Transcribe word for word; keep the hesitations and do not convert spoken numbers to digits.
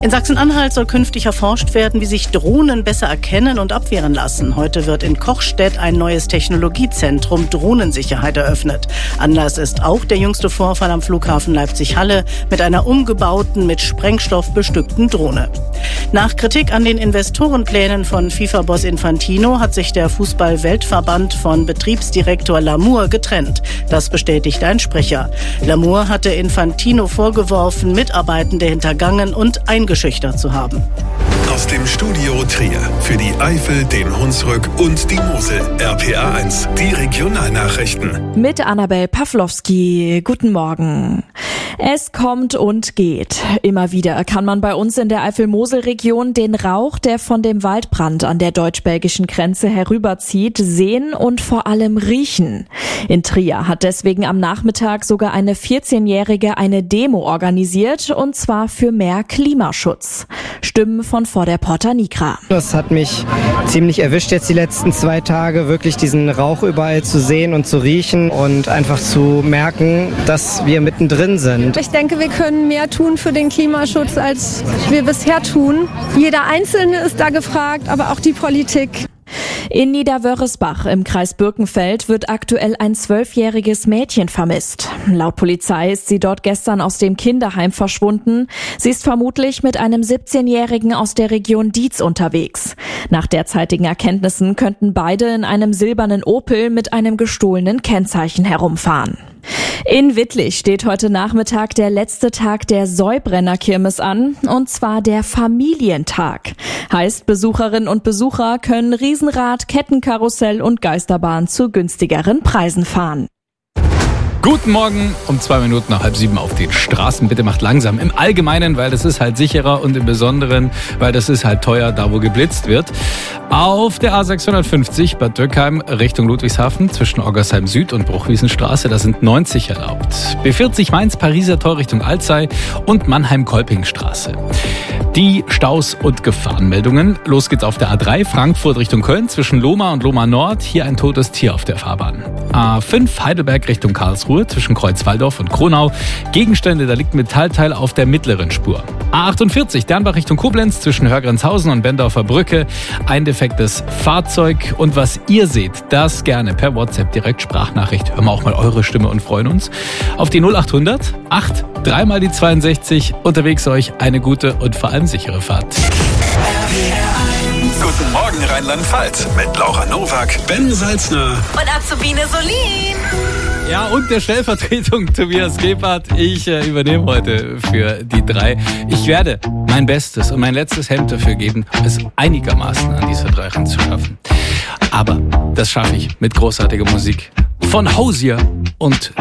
In Sachsen-Anhalt soll künftig erforscht werden, wie sich Drohnen besser erkennen und abwehren lassen. Heute wird in Kochstedt ein neues Technologiezentrum Drohnensicherheit eröffnet. Anlass ist auch der jüngste Vorfall am Flughafen Leipzig-Halle mit einer umgebauten, mit Sprengstoff bestückten Drohne. Nach Kritik an den Investorenplänen von FIFA-Boss Infantino hat sich der Fußball-Weltverband von Betriebsdirektor Lamour getrennt. Das bestätigt ein Sprecher. Lamour hatte Infantino vorgeworfen, Mitarbeitende hintergangen und eingeschüchtert zu haben. Aus dem Studio Trier für die Eifel, den Hunsrück und die Mosel. R P A eins, die Regionalnachrichten. Mit Annabel Pawlowski. Guten Morgen. Es kommt und geht. Immer wieder kann man bei uns in der Eifel-Mosel-Region den Rauch, der von dem Waldbrand an der deutsch-belgischen Grenze herüberzieht, sehen und vor allem riechen. In Trier hat deswegen am Nachmittag sogar eine vierzehnjährige eine Demo organisiert, und zwar für mehr Klimaschutz. Stimmen von vor der Porta Nigra. Das hat mich ziemlich erwischt jetzt die letzten zwei Tage, wirklich diesen Rauch überall zu sehen und zu riechen und einfach zu merken, dass wir mittendrin sind. Ich denke, wir können mehr tun für den Klimaschutz, als wir bisher tun. Jeder Einzelne ist da gefragt, aber auch die Politik. In Niederwörresbach im Kreis Birkenfeld wird aktuell ein zwölfjähriges Mädchen vermisst. Laut Polizei ist sie dort gestern aus dem Kinderheim verschwunden. Sie ist vermutlich mit einem siebzehnjährigen aus der Region Dietz unterwegs. Nach derzeitigen Erkenntnissen könnten beide in einem silbernen Opel mit einem gestohlenen Kennzeichen herumfahren. In Wittlich steht heute Nachmittag der letzte Tag der Säubrenner-Kirmes an, und zwar der Familientag. Heißt, Besucherinnen und Besucher können Riesenrad, Kettenkarussell und Geisterbahn zu günstigeren Preisen fahren. Guten Morgen, um zwei Minuten nach halb sieben auf den Straßen. Bitte macht langsam. Im Allgemeinen, weil das ist halt sicherer, und im Besonderen, weil das ist halt teuer, da wo geblitzt wird. Auf der A sechshundertfünfzig Bad Dürkheim Richtung Ludwigshafen zwischen Oggersheim Süd und Bruchwiesenstraße, da sind neunzig erlaubt. B vierzig Mainz Pariser Tor Richtung Alzey und Mannheim-Kolpingstraße. Die Staus und Gefahrenmeldungen. Los geht's auf der A drei Frankfurt Richtung Köln zwischen Lohmar und Lohmar Nord. Hier ein totes Tier auf der Fahrbahn. A fünf Heidelberg Richtung Karlsruhe zwischen Kreuzwaldorf und Kronau. Gegenstände, da liegt ein Metallteil auf der mittleren Spur. A achtundvierzig Dernbach Richtung Koblenz zwischen Hörgrenzhausen und Bendorfer Brücke. Ein defektes Fahrzeug. Und was ihr seht, das gerne per WhatsApp direkt Sprachnachricht. Hören wir auch mal eure Stimme und freuen uns. Auf die null achthundert acht dreimal die zweiundsechzig. Unterwegs euch eine gute und vor allem sichere Fahrt. Guten Morgen Rheinland-Pfalz mit Laura Nowak, Ben Salzner und Azubine Solin. Ja, und der Stellvertretung Tobias Gebhardt. Ich äh, übernehme heute für die drei. Ich werde mein Bestes und mein letztes Hemd dafür geben, es einigermaßen an diese drei ranzuschaffen. Aber das schaffe ich mit großartiger Musik von Hosier und